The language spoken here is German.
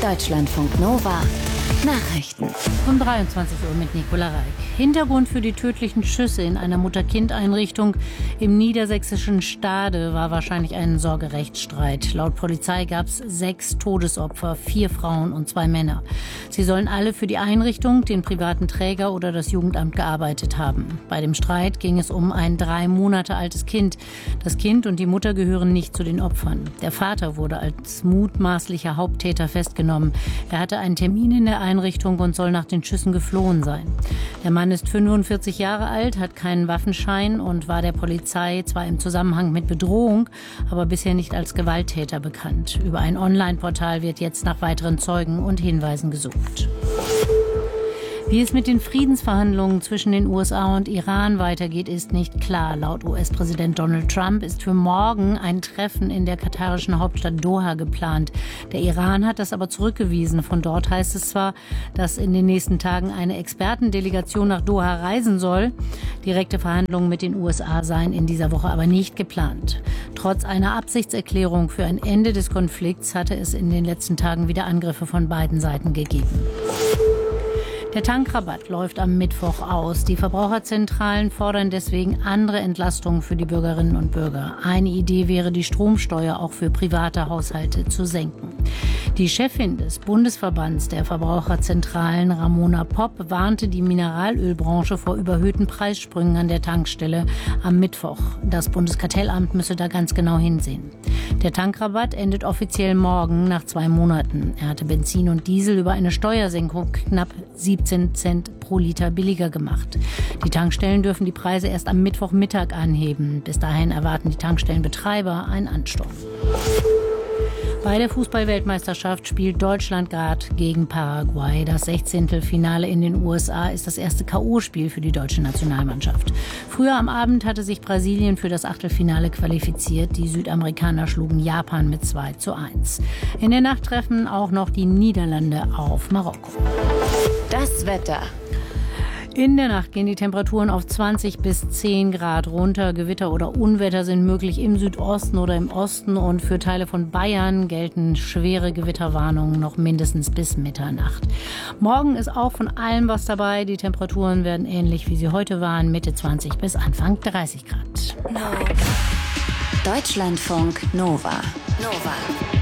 Deutschlandfunk Nova Nachrichten. Um 23 Uhr mit Nicola Reik. Hintergrund für die tödlichen Schüsse in einer Mutter-Kind-Einrichtung im niedersächsischen Stade war wahrscheinlich ein Sorgerechtsstreit. Laut Polizei gab es 6 Todesopfer, 4 Frauen und 2 Männer. Sie sollen alle für die Einrichtung, den privaten Träger oder das Jugendamt gearbeitet haben. Bei dem Streit ging es um ein 3 Monate altes Kind. Das Kind und die Mutter gehören nicht zu den Opfern. Der Vater wurde als mutmaßlicher Haupttäter festgenommen. Er hatte einen Termin in der Einrichtung und soll nach den Schüssen geflohen sein. Der Mann ist 45 Jahre alt, hat keinen Waffenschein und war der Polizei zwar im Zusammenhang mit Bedrohung, aber bisher nicht als Gewalttäter bekannt. Über ein Online-Portal wird jetzt nach weiteren Zeugen und Hinweisen gesucht. Wie es mit den Friedensverhandlungen zwischen den USA und Iran weitergeht, ist nicht klar. Laut US-Präsident Donald Trump ist für morgen ein Treffen in der katarischen Hauptstadt Doha geplant. Der Iran hat das aber zurückgewiesen. Von dort heißt es zwar, dass in den nächsten Tagen eine Expertendelegation nach Doha reisen soll. Direkte Verhandlungen mit den USA seien in dieser Woche aber nicht geplant. Trotz einer Absichtserklärung für ein Ende des Konflikts hatte es in den letzten Tagen wieder Angriffe von beiden Seiten gegeben. Der Tankrabatt läuft am Mittwoch aus. Die Verbraucherzentralen fordern deswegen andere Entlastungen für die Bürgerinnen und Bürger. Eine Idee wäre, die Stromsteuer auch für private Haushalte zu senken. Die Chefin des Bundesverbands der Verbraucherzentralen, Ramona Popp, warnte die Mineralölbranche vor überhöhten Preissprüngen an der Tankstelle am Mittwoch. Das Bundeskartellamt müsse da ganz genau hinsehen. Der Tankrabatt endet offiziell morgen nach 2 Monaten. Er hatte Benzin und Diesel über eine Steuersenkung knapp 17 Cent pro Liter billiger gemacht. Die Tankstellen dürfen die Preise erst am Mittwochmittag anheben. Bis dahin erwarten die Tankstellenbetreiber einen Ansturm. Bei der Fußball-Weltmeisterschaft spielt Deutschland gerade gegen Paraguay. Das 16. Finale in den USA ist das erste K.O.-Spiel für die deutsche Nationalmannschaft. Früher am Abend hatte sich Brasilien für das Achtelfinale qualifiziert. Die Südamerikaner schlugen Japan mit 2:1. In der Nacht treffen auch noch die Niederlande auf Marokko. Das Wetter. In der Nacht gehen die Temperaturen auf 20 bis 10 Grad runter. Gewitter oder Unwetter sind möglich im Südosten oder im Osten. Und für Teile von Bayern gelten schwere Gewitterwarnungen noch mindestens bis Mitternacht. Morgen ist auch von allem was dabei. Die Temperaturen werden ähnlich wie sie heute waren, Mitte 20 bis Anfang 30 Grad. Deutschlandfunk Nova.